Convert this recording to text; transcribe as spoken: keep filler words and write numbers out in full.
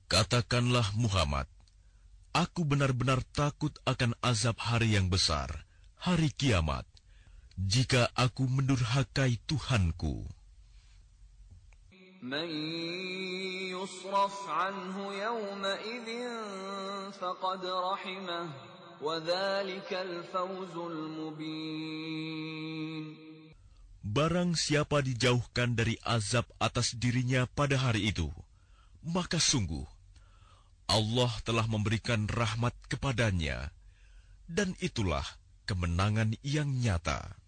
Katakanlah Muhammad, aku benar-benar takut akan azab hari yang besar, hari kiamat, jika aku mendurhakai Tuhanku. Man yusraf anhu yawma'idhin faqad rahimah wa dhalikal fawzul mubin. Barang siapa dijauhkan dari azab atas dirinya pada hari itu, maka sungguh Allah telah memberikan rahmat kepadanya, dan itulah kemenangan yang nyata.